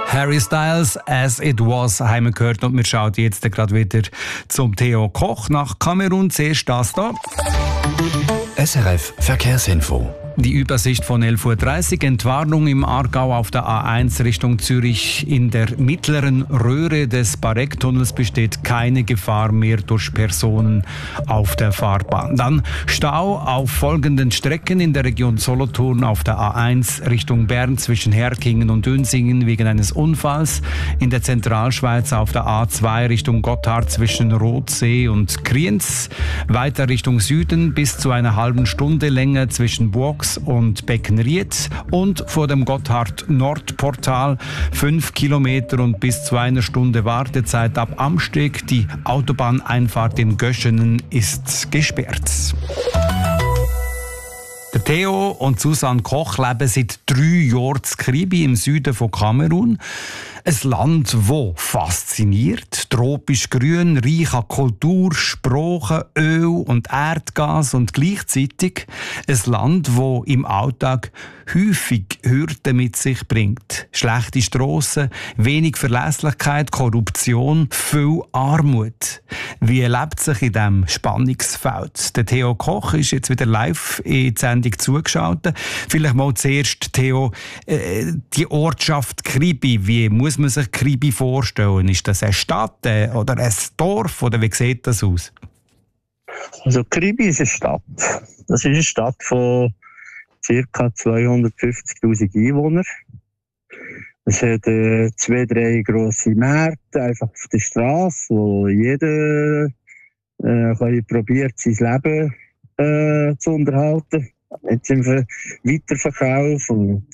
Harry Styles, «As It Was», haben wir gehört. Und wir schauen jetzt gerade wieder zum Theo Koch nach Kamerun. Zuerst das da. SRF Verkehrsinfo. Die Übersicht von 11:30 Uhr. Entwarnung im Aargau auf der A1 Richtung Zürich. In der mittleren Röhre des Barecktunnels besteht keine Gefahr mehr durch Personen auf der Fahrbahn. Dann Stau auf folgenden Strecken in der Region Solothurn auf der A1 Richtung Bern zwischen Herkingen und Dünsingen wegen eines Unfalls. In der Zentralschweiz auf der A2 Richtung Gotthard zwischen Rothsee und Kriens. Weiter Richtung Süden bis zu einer halben Stunde länger zwischen Burgs und Beckenried und vor dem Gotthard-Nordportal 5 Kilometer und bis zu einer Stunde Wartezeit ab Amsteg. Die Autobahneinfahrt in Göschenen ist gesperrt. Der Theo und Susanne Koch leben seit 3 Jahren in Kribi im Süden von Kamerun. Ein Land, das fasziniert, tropisch grün, reich an Kultur, Sprache, Öl und Erdgas und gleichzeitig ein Land, das im Alltag häufig Hürden mit sich bringt. Schlechte Strassen, wenig Verlässlichkeit, Korruption, viel Armut. Wie lebt sich in diesem Spannungsfeld? Der Theo Koch ist jetzt wieder live in die Sendung zugeschaltet. Vielleicht mal zuerst, Theo, die Ortschaft Kribi, wie muss man sich Kribi vorstellen? Ist das eine Stadt oder ein Dorf oder wie sieht das aus? Also Kribi ist eine Stadt. Das ist eine Stadt von ca. 250'000 Einwohnern. Es hat 2-3 grosse Märkte einfach auf der Straße, wo jeder probiert, sein Leben zu unterhalten. Jetzt im Weiterverkauf.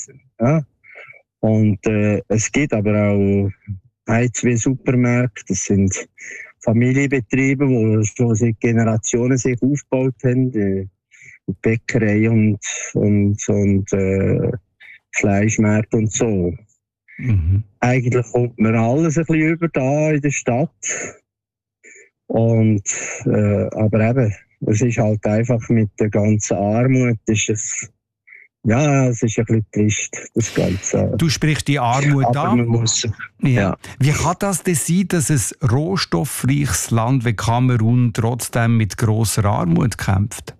Und es gibt aber auch 1-2 Supermärkte. Das sind Familienbetriebe, die schon seit Generationen sich aufgebaut haben. Bäckerei und Fleischmärkte und so. Mhm. Eigentlich kommt man alles ein bisschen über da in der Stadt. Und, aber eben, es ist halt einfach mit der ganzen Armut, es ist ein bisschen trist, das Ganze. Du sprichst die Armut an. Ja. Wie kann das denn sein, dass ein rohstoffreiches Land wie Kamerun trotzdem mit grosser Armut kämpft?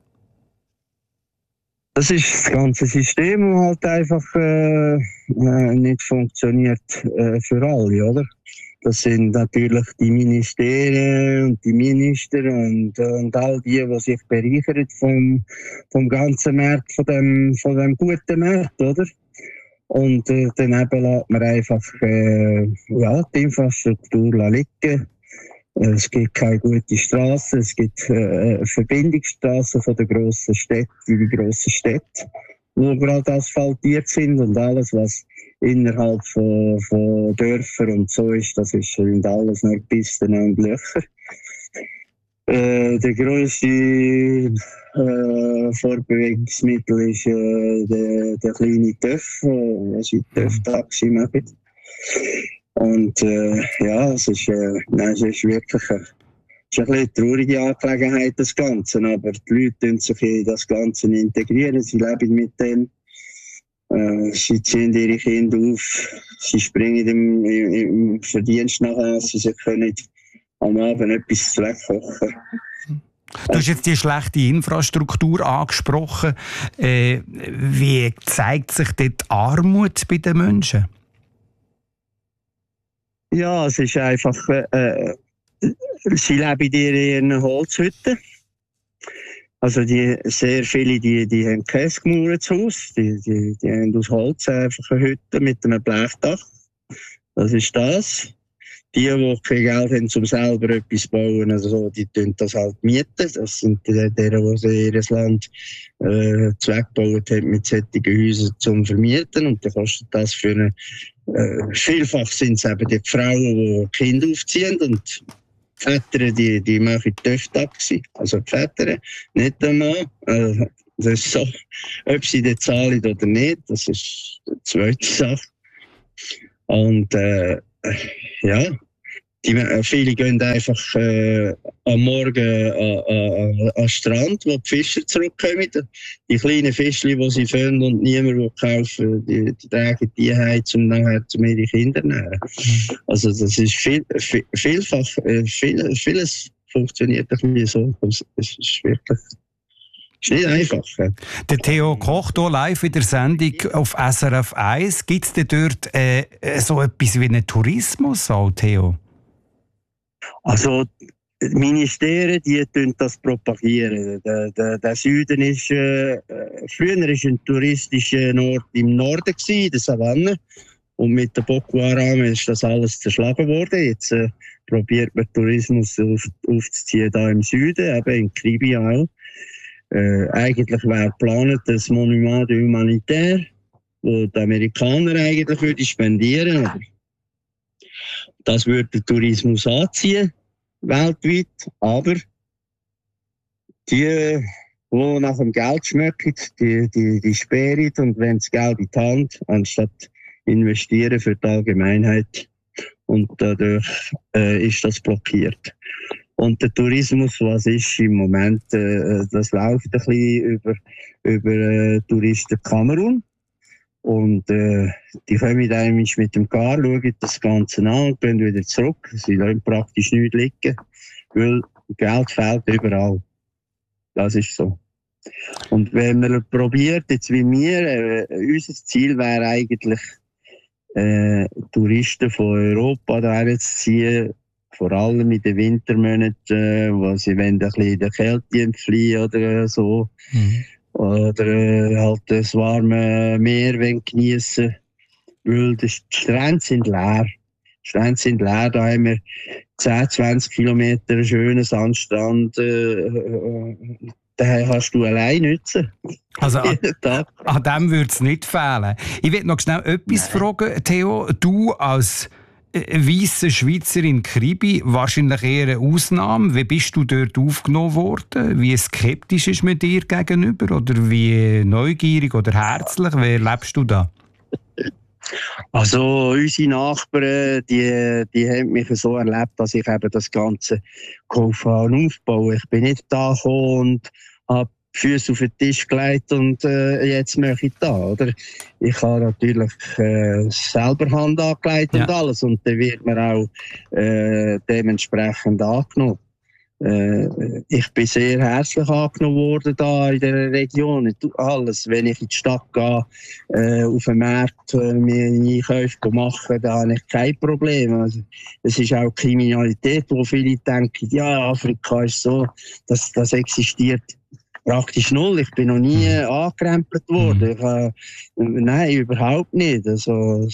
Das ist das ganze System, das halt einfach nicht funktioniert für alle, oder? Das sind natürlich die Ministerien und die Minister und all die sich bereichern vom ganzen Markt, von dem guten Markt, oder? Und daneben lässt man einfach die Infrastruktur liegen. Es gibt keine gute Straßen, es gibt Verbindungsstraßen von den grossen Städten in die grossen Städte, die gerade asphaltiert sind und alles, was innerhalb von Dörfern und so ist, das sind alles nur Pisten und Löcher. Der grösste Fortbewegungsmittel ist der kleine TÜV, also TÜV-Taxi machen. Und es ist wirklich eine traurige Angelegenheit, das Ganze. Aber die Leute tun sich in das Ganze integrieren, sie leben mit dem. Sie ziehen ihre Kinder auf, sie springen im Verdienst nachher, sie können am Abend etwas zu kochen. Du hast jetzt die schlechte Infrastruktur angesprochen. Wie zeigt sich dort die Armut bei den Menschen? Ja, es ist einfach, sie leben in ihren Holzhütten. Also sehr viele, die haben kein gemauertes Haus, die haben aus Holz einfach eine Hütte mit einem Blechdach. Das ist das. Die kein Geld haben, um selber etwas zu bauen, also die tun das halt mieten. Das sind die ihr Land zweckgebaut haben mit solchen Häusern zum Vermieten. Und dann kostet das für eine vielfach sind es eben die Frauen, die Kinder aufziehen und die Väter, die machen TÜV-Taxi. Also die Väter, nicht der Mann. Das ist so, ob sie das zahlen oder nicht, das ist die zweite Sache. Und Viele gehen einfach am Morgen an den Strand, wo die Fischer zurückkommen. Die kleinen Fischchen, die sie fangen und niemand will kaufen, die tragen die heim, um nachher ihre Kinder zu nähren. Also das ist vielfach, vieles funktioniert ein bisschen so. Es ist wirklich... ist nicht einfach. Der Theo Koch hier live in der Sendung auf SRF 1. Gibt es denn dort so etwas wie einen Tourismus auch, Theo? Also die Ministerien, die das propagieren. Der Süden ist früher ist ein touristischer Ort im Norden gewesen, der Savanne. Und mit der Boko Haram ist das alles zerschlagen worden. Jetzt probiert man Tourismus aufzuziehen da im Süden, eben in Kribi auch. Eigentlich wäre geplant das Monument de Humanitaire, das die Amerikaner eigentlich würde spendieren. Aber das würde den Tourismus anziehen, weltweit. Aber die nach dem Geld schmecken, die sperren und wenn das Geld in die Hand, anstatt investieren für die Allgemeinheit. Und dadurch ist das blockiert. Und der Tourismus, was ist im Moment, das läuft ein bisschen über Touristen Kamerun. Und die kommen dann mit dem Car, schauen das Ganze an und gehen wieder zurück. Sie lassen praktisch nichts liegen, weil Geld fehlt überall. Das ist so. Und wenn man probiert, jetzt wie wir, unser Ziel wäre eigentlich, Touristen von Europa dahin zu ziehen, vor allem in den Wintermonaten, wo sie ein bisschen in der Kälte entfliehen oder so. Oder halt das warme Meer genießen, weil die Strände sind leer. Da haben wir 10, 20 Kilometer schönen Sandstrand. Den kannst du allein nutzen. Also an dem würde es nicht fehlen. Ich will noch schnell etwas fragen, Theo. Du als weisse Schweizerin Kribi, wahrscheinlich eher eine Ausnahme. Wie bist du dort aufgenommen worden? Wie skeptisch ist man dir gegenüber? Oder wie neugierig oder herzlich? Wie erlebst du das? Also unsere Nachbarn, die haben mich so erlebt, dass ich eben das Ganze aufbauen. Ich bin nicht da gekommen und habe die Füße auf den Tisch gelegt und jetzt mache ich da, oder? Ich habe natürlich selber Hand angelegt und alles und dann wird man auch dementsprechend angenommen. Ich bin sehr herzlich angenommen worden da in der Region. Alles, wenn ich in die Stadt gehe, auf den Markt mir Einkäufe machen, da habe ich kein Problem. Also, es ist auch Kriminalität, wo viele denken, ja, Afrika ist so, das existiert praktisch null. Ich bin noch nie angekrempelt worden. Nein, überhaupt nicht. Also,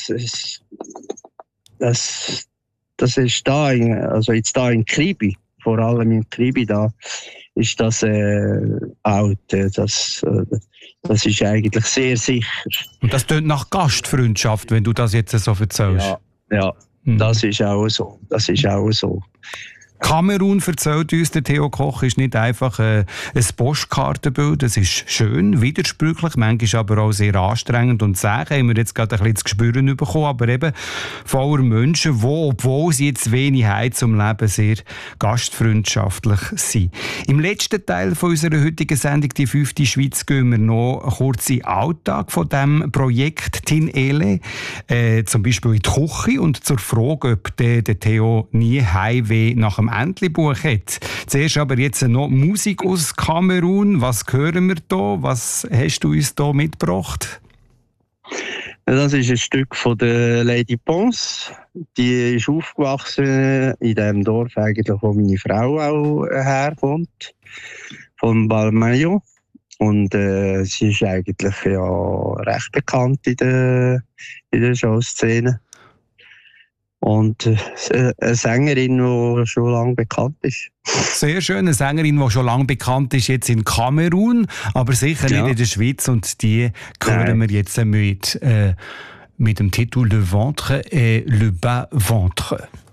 das ist da, also jetzt da in Kribi. Vor allem in Kribi da ist das auch, das ist eigentlich sehr sicher. Und das tönt nach Gastfreundschaft, wenn du das jetzt so erzählst. Ja, das ist auch so. Kamerun, erzählt uns der Theo Koch, ist nicht einfach ein Postkartenbild. Es ist schön, widersprüchlich, manchmal aber auch sehr anstrengend und zäh. Haben wir jetzt gerade ein bisschen zu spüren bekommen, aber eben voller Menschen, die, obwohl sie jetzt wenig haben zum Leben, sehr gastfreundschaftlich sind. Im letzten Teil von unserer heutigen Sendung, die 5. Schweiz, gehen wir noch kurz in den Alltag von diesem Projekt Tin Ele, zum Beispiel in die Küche und zur Frage, ob der Theo nie Heimweh nach dem Entlebuch hat. Zuerst aber jetzt noch Musik aus Kamerun. Was hören wir da? Was hast du uns da mitgebracht? Das ist ein Stück von der Lady Pons. Die ist aufgewachsen in dem Dorf, eigentlich, wo meine Frau auch herkommt, von Balmayo. Und sie ist eigentlich ja recht bekannt in der Showszene. Und eine Sängerin, die schon lange bekannt ist. Sehr schön, eine Sängerin, die schon lange bekannt ist, jetzt in Kamerun, aber sicher nicht in der Schweiz. Und die hören wir jetzt mit dem Titel Le Ventre et le Bas Ventre.